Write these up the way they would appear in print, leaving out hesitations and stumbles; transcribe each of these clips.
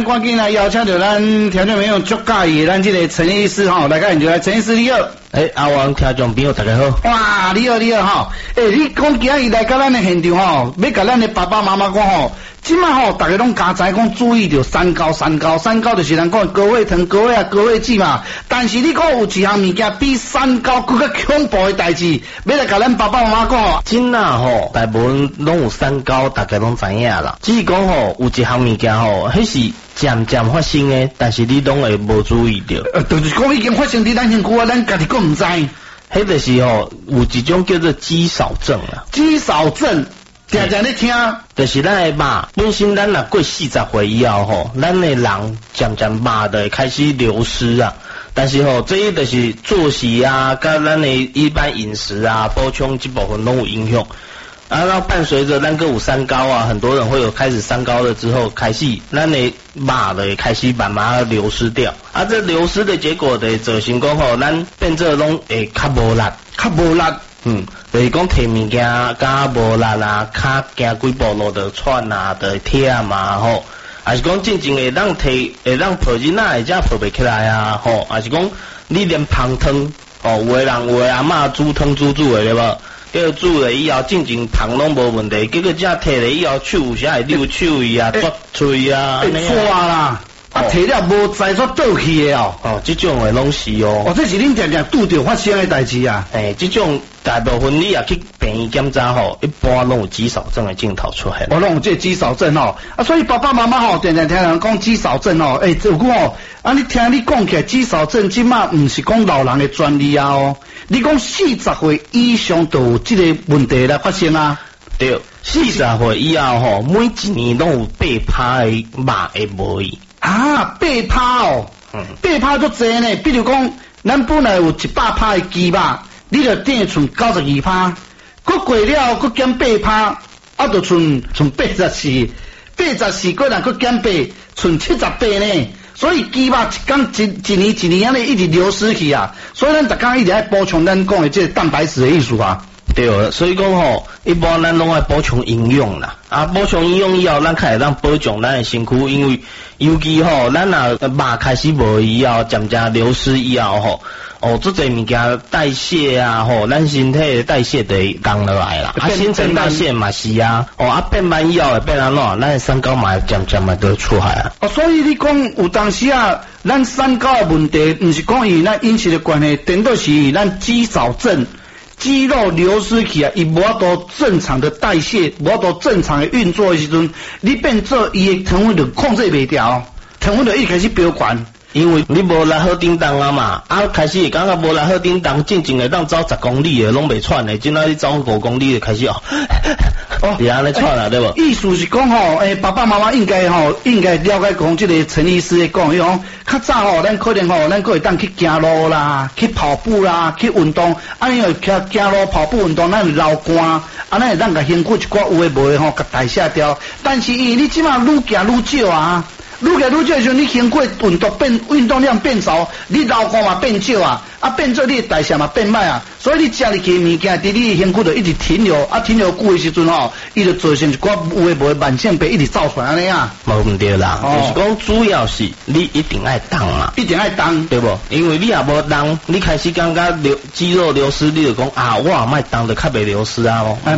赶紧来邀请到咱听众朋友足介意咱这个陈医师吼，来个研究来，陈医师你好。 阿王听众朋友大家好。 哇，你好吼，你讲今日来到咱的现场吼，要甲咱的爸爸妈妈讲吼，即摆吼大家拢加知讲注意着三高就是咱讲高血糖、高血压、高血脂嘛。但是你讲有一项物件比三高更加恐怖的代志，要来甲咱爸爸妈妈讲吼。 真啊吼，大部分拢有三高，大家拢知影啦。只是讲吼，有一项物件吼，迄是渐渐发生的，但是你拢会无注意到。 就是讲已经发生伫咱身躯啊，咱家己佫毋知。 迄就是吼，有一种叫做肌少症啦。 肌少症，常常咧听， 就是咱的肉，本身咱若过40岁以后吼，咱的人渐渐肉就会开始流失啊。但是吼，这就是作息啊，甲咱的一般饮食啊，补充这部分拢有影响。然后伴随着咱个有三高啊，很多人会有开始三高了之后，开始咱的肉的开始慢慢流失掉。啊，这流失的结果的造成讲吼，咱变做拢会较无力，就是讲摕物件较无力啊，较行几步路就喘啊，就忝嘛吼。还是讲真正会让抱囡仔会才抱袂起来啊吼，还是讲你连芳汤哦，有的人有的阿嬷煮汤煮的对无？叫煮了以后，真正芳拢无问题，结果只摕了以后，手有时会溜手伊啊、抓喙啊， 错啦。啊，摕了无在所倒去的哦。 哦，这种的拢是哦。 这是恁常常拄着发生的代志啊。 这种大部分你也去病院检查吼，一般拢有肌少症的镜头出现。 拢有这肌少症吼，所以爸爸妈妈吼，常常听人讲肌少症吼，这有讲吼，你听你讲起来肌少症，即马毋是讲老人的专利啊哦，你讲40岁以上都有这个问题来发生啊。 对，40岁以后吼，每一年拢有8%的肉会无去。 啊，8%哦，8%足济呢。比如讲，咱本来有100%的鸡肉，你就等于剩92%，佮过了佮减8%，就剩84%，个人佮减8，剩78呢。所以鸡肉一年安尼一直流失去啊。所以咱逐工一直爱补充咱讲的这个蛋白质的意思啊。 对，所以讲吼，一般咱拢爱补充营养啦。补充营养以后，咱开始当保障咱的身躯，因为尤其吼，咱若肉开始无以后，渐渐流失以后吼，这侪物件代谢啊吼，咱身体的代谢就会降落来啦。新陈代谢嘛是啊，变慢以后会变安怎？咱的三高嘛渐渐嘛都出来啊。 所以你讲有当时啊，咱三高的问题，毋是讲以咱饮食的关系，顶多是咱肌少症。肌肉流失去啊，伊无法度正常的代谢，无法度正常的运作的时阵，你变做伊的糖分就控制袂掉，糖分就一开始飙悬。 因为你无力好叮当啊嘛，开始会感觉无力好叮当，真正会当走10公里的拢袂喘的，今仔日走5公里就开始是安尼喘啦，对无？ 意思是讲吼，爸爸妈妈应该了解讲这个陈医师的讲，伊讲较早吼，咱可能吼，咱会当去行路啦，去跑步啦，去运动，因为行路、跑步、运动，咱会流汗，咱会当甲身躯一寡有诶无诶吼，甲代谢掉。但是你即马愈行愈少啊。愈行愈少的时候，你身躯运动量变少，你流汗嘛变少啊，变做你的代谢嘛变慢啊，所以你食入去的物件，伫你的身躯就一直停留，停留久的时阵吼，伊就造成一寡有诶无诶慢性病一直造出来安尼啊。 无问题啦，就是讲主要是你一定爱动嘛， 一定爱动， 对不？因为你也无动，你开始感觉肌肉流失，你就讲我也莫动就较袂流失啊是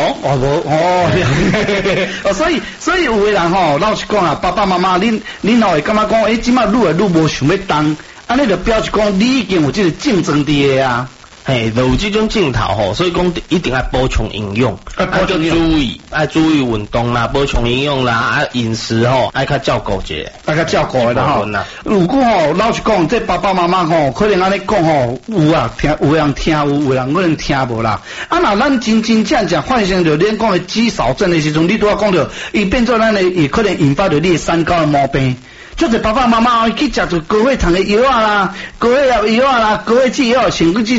所以有诶人吼，老实讲啊，爸爸妈妈恁若会感觉讲，即马愈来愈无想要动，安尼就表示讲你已经有这个竞争伫诶啊。 就有这种镜头吼，所以讲一定要补充营养，要注意运动啦，补充营养啦，饮食吼爱较照顾一下， 爱较照顾的啦吼。如果吼老实讲，这爸爸妈妈吼可能安尼讲吼，有啊听，有人听有人可能听无啦。若咱真正发生着恁讲的肌少症的时阵，你拄仔讲着，伊变做咱的，也可能引发着你的三高的毛病。就是爸爸妈妈去食着高血糖的药啦，高血压药啦，高血脂药，甚至